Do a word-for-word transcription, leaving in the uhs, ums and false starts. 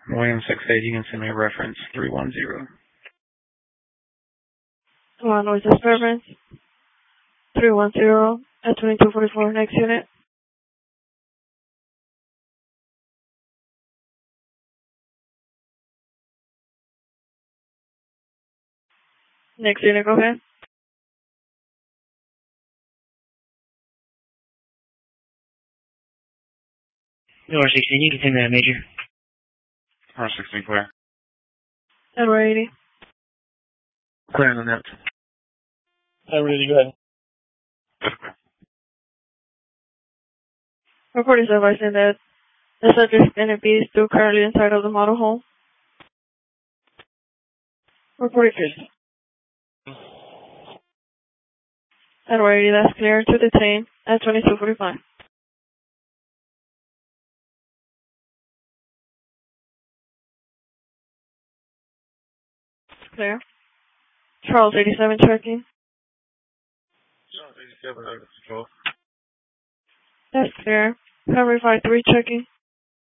William six eight, you can send me a reference three one zero. Come on, noise disturbance. three one zero at twenty-two forty-four, next unit. Next unit, go ahead. R sixteen, you can send that, Major. R sixteen, clear. Edward eighty. Clear on the net. Edward eighty, go ahead. Report is advising that the subject N F B is still currently inside of the model home. Report is Edward eighty, that's clear to detain at twenty-two forty-five. Clear. Charles eighty-seven checking. Charles eighty-seven, under control. That's clear. Henry five three checking.